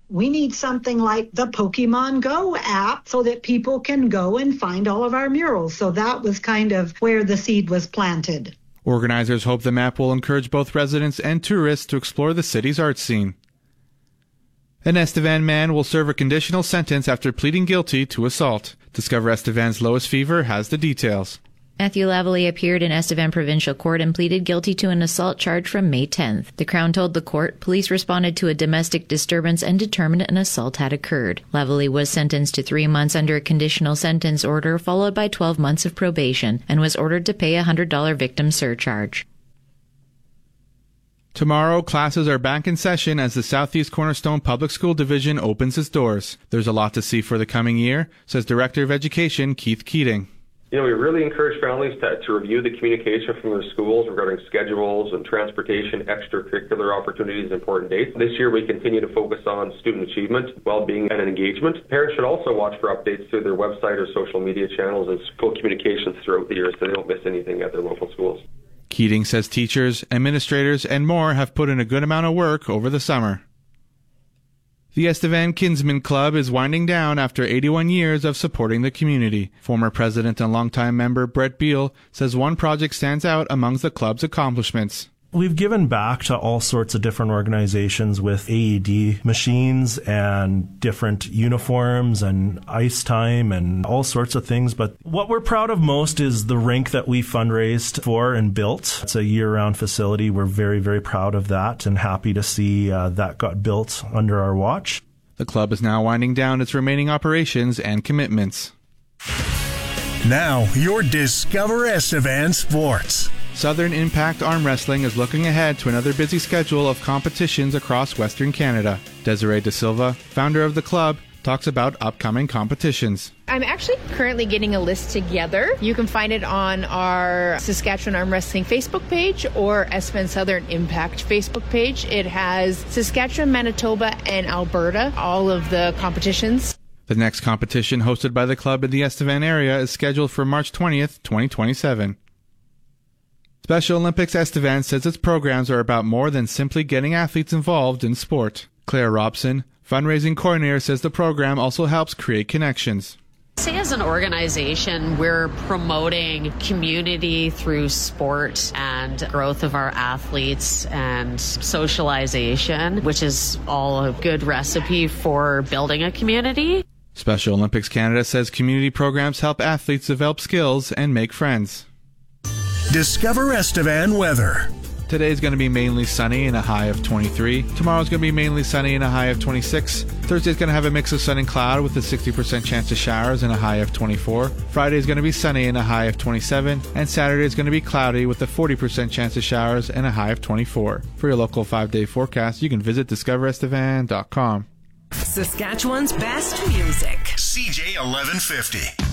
We need something like the Pokemon Go app so that people can go and find all of our murals. So that was kind of where the seed was planted. Organizers hope the map will encourage both residents and tourists to explore the city's art scene. An Estevan man will serve a conditional sentence after pleading guilty to assault. Discover Estevan's Lois Fever has the details. Matthew Lavallee appeared in Estevan Provincial Court and pleaded guilty to an assault charge from May 10th. The Crown told the court police responded to a domestic disturbance and determined an assault had occurred. Lavallee was sentenced to 3 months under a conditional sentence order followed by 12 months of probation and was ordered to pay a $100 victim surcharge. Tomorrow, classes are back in session as the Southeast Cornerstone Public School Division opens its doors. There's a lot to see for the coming year, says Director of Education Keith Keating. We really encourage families to review the communication from their schools regarding schedules and transportation, extracurricular opportunities, and important dates. This year, we continue to focus on student achievement, well-being, and engagement. Parents should also watch for updates through their website or social media channels and school communications throughout the year so they don't miss anything at their local schools. Keating says teachers, administrators, and more have put in a good amount of work over the summer. The Estevan Kinsman Club is winding down after 81 years of supporting the community. Former president and longtime member Brett Beal says one project stands out amongst the club's accomplishments. We've given back to all sorts of different organizations with AED machines and different uniforms and ice time and all sorts of things. But what we're proud of most is the rink that we fundraised for and built. It's a year-round facility. We're very, very proud of that and happy to see that got built under our watch. The club is now winding down its remaining operations and commitments. Now, your Discover Estevan Sports. Southern Impact Arm Wrestling is looking ahead to another busy schedule of competitions across Western Canada. Desiree De Silva, founder of the club, talks about upcoming competitions. I'm actually currently getting a list together. You can find it on our Saskatchewan Arm Wrestling Facebook page or Estevan Southern Impact Facebook page. It has Saskatchewan, Manitoba, and Alberta, all of the competitions. The next competition hosted by the club in the Estevan area is scheduled for March 20th, 2027. Special Olympics Estevan says its programs are about more than simply getting athletes involved in sport. Claire Robson, fundraising coordinator, says the program also helps create connections. Say as an organization, we're promoting community through sport and growth of our athletes and socialization, which is all a good recipe for building a community. Special Olympics Canada says community programs help athletes develop skills and make friends. Discover Estevan weather. Today is going to be mainly sunny and a high of 23. Tomorrow is going to be mainly sunny and a high of 26. Thursday is going to have a mix of sun and cloud with a 60% chance of showers and a high of 24. Friday is going to be sunny and a high of 27. And Saturday is going to be cloudy with a 40% chance of showers and a high of 24. For your local 5-day forecast, you can visit discoverestevan.com. Saskatchewan's best music. CJ 1150.